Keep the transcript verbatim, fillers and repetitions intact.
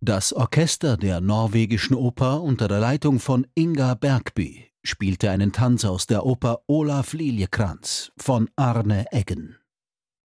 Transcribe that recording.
Das Orchester der Norwegischen Oper unter der Leitung von Inga Bergby spielte einen Tanz aus der Oper Olaf Liljekrantz von Arne Eggen.